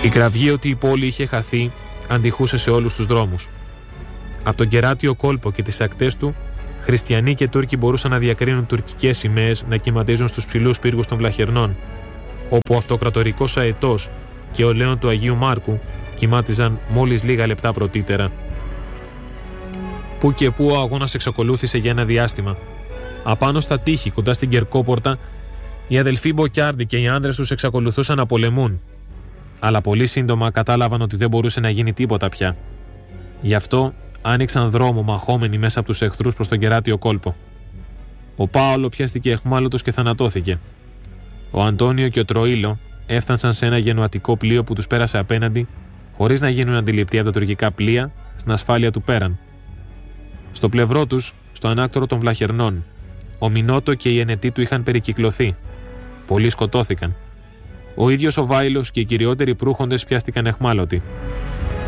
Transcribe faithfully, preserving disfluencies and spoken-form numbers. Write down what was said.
Η κραυγή ότι η πόλη είχε χαθεί αντιχούσε σε όλους τους δρόμους. Από τον κεράτιο κόλπο και τις ακτές του, χριστιανοί και Τούρκοι μπορούσαν να διακρίνουν τουρκικές σημαίες να κυματίζουν στους ψηλούς πύργους των Βλαχερνών, όπου ο αυτοκρατορικός αετός και ο Λέων του Αγίου Μάρκου κυμάτιζαν μόλις λίγα λεπτά πρωτύτερα. Πού και πού ο αγώνας εξακολούθησε για ένα διάστημα. Απάνω στα τείχη, κοντά στην Κερκόπορτα, οι αδελφοί Μποκιάρντι και οι άνδρες τους εξακολουθούσαν να πολεμούν. Αλλά πολύ σύντομα κατάλαβαν ότι δεν μπορούσε να γίνει τίποτα πια. Γι' αυτό άνοιξαν δρόμο μαχόμενοι μέσα από τους εχθρούς προς τον κεράτιο κόλπο. Ο Πάολο πιάστηκε αιχμάλωτος και θανατώθηκε. Ο Αντώνιο και ο Τροήλο έφτασαν σε ένα γενουατικό πλοίο που τους πέρασε απέναντι, χωρίς να γίνουν αντιληπτοί από τα τουρκικά πλοία, στην ασφάλεια του πέραν. Στο πλευρό τους, στο ανάκτορο των Βλαχερνών, ο Μινότο και οι ενετοί του είχαν περικυκλωθεί. Πολλοί σκοτώθηκαν. Ο ίδιος ο Βάιλος και οι κυριότεροι προύχοντες πιάστηκαν αιχμάλωτοι.